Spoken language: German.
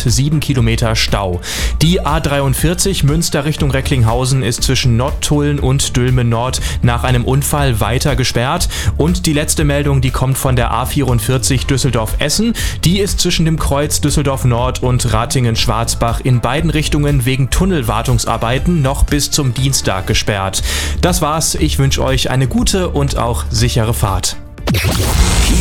7 Kilometer Stau. Die A43 Münster Richtung Recklinghausen ist zwischen Nottuln und Dülmen Nord nach einem Unfall weiter gesperrt. Und die letzte Meldung, die kommt von der A44 Düsseldorf-Essen. Die ist zwischen dem Kreuz Düsseldorf Nord und Ratingen-Schwarzbach in beiden Richtungen wegen Tunnelwartungsarbeiten noch bis zum Dienstag gesperrt. Das war's. Ich wünsche euch eine gute und auch sichere Fahrt.